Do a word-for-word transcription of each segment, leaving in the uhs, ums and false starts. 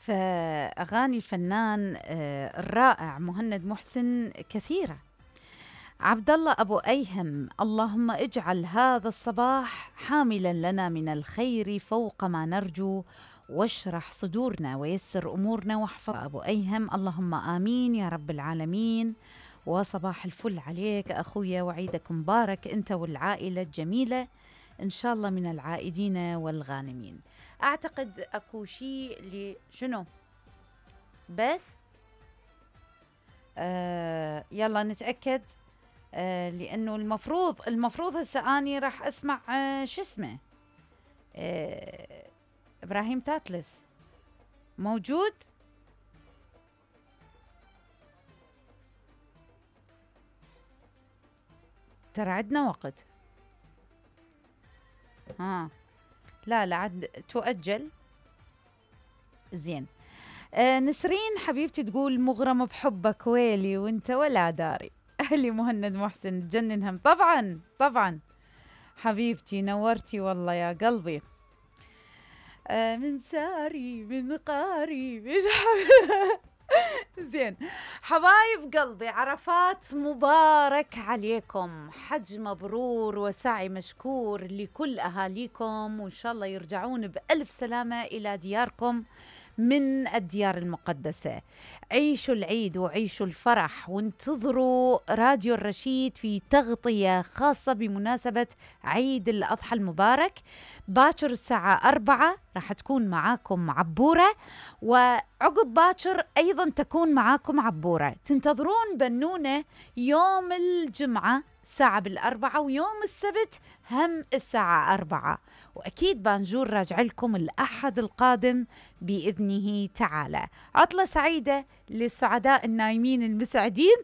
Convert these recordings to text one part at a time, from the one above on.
فأغاني الفنان آه، الرائع مهند محسن كثيرة. عبد الله أبو أيهم: اللهم اجعل هذا الصباح حاملا لنا من الخير فوق ما نرجو، واشرح صدورنا ويسر أمورنا واحفظ. أبو أيهم: اللهم آمين يا رب العالمين. وصباح الفل عليك أخويا، وعيدك مبارك أنت والعائلة الجميلة إن شاء الله من العائدين والغانمين. أعتقد أكو شيء اللي شنو بس آه يلا نتأكد. آه لأنه المفروض المفروض هسه أني راح أسمع آه شو اسمه آه إبراهيم تاتلس موجود. ترى عندنا وقت. ها لا لا عد تؤجل. زين. آه نسرين حبيبتي تقول مغرمة بحبك ويلي وانت ولا داري. أهلي مهند محسن تجننهم. طبعا طبعا حبيبتي نورتي والله يا قلبي. آه من ساري من قاري من زين حبايب قلبي، عرفات مبارك عليكم، حج مبرور وسعي مشكور لكل أهاليكم، وإن شاء الله يرجعون بألف سلامة إلى دياركم من الديار المقدسة. عيشوا العيد وعيشوا الفرح، وانتظروا راديو الرشيد في تغطية خاصة بمناسبة عيد الأضحى المبارك. باكر الساعة أربعة راح تكون معاكم عبورة، وعقب باكر أيضا تكون معاكم عبورة. تنتظرون بنونة يوم الجمعة ساعة بالأربعة، ويوم السبت هم الساعة أربعة، وأكيد بانجور راجع لكم الأحد القادم بإذنه تعالى. عطلة سعيدة للسعداء النايمين المسعدين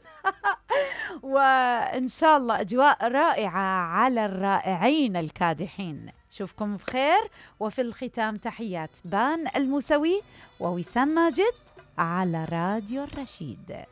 وإن شاء الله أجواء رائعة على الرائعين الكادحين. شوفكم بخير، وفي الختام تحيات بان الموسوي ووسام ماجد على راديو الرشيد.